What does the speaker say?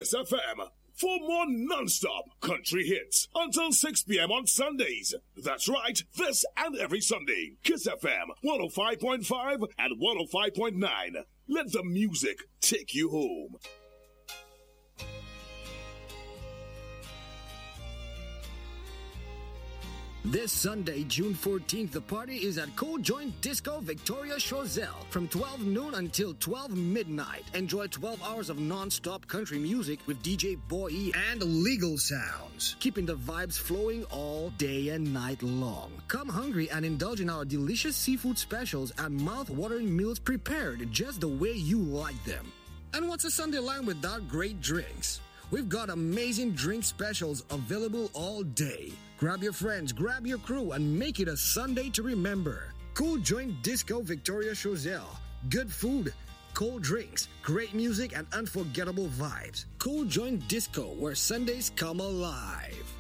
Kiss FM for more non-stop country hits until 6 p.m. on Sundays. That's right, this and every Sunday. Kiss FM 105.5 and 105.9. Let the music take you home. This Sunday, June 14th, the party is at Cool Joint Disco Victoria Choiseul from 12 noon until 12 midnight. Enjoy 12 hours of non-stop country music with DJ Boy and Legal Sounds, keeping the vibes flowing all day and night long. Come hungry and indulge in our delicious seafood specials and mouth-watering meals prepared just the way you like them. And what's a Sunday line without great drinks? We've got amazing drink specials available all day. Grab your friends, grab your crew, and make it a Sunday to remember. Cool Joint Disco Victoria Choiseul. Good food, cold drinks, great music, and unforgettable vibes. Cool Joint Disco, where Sundays come alive.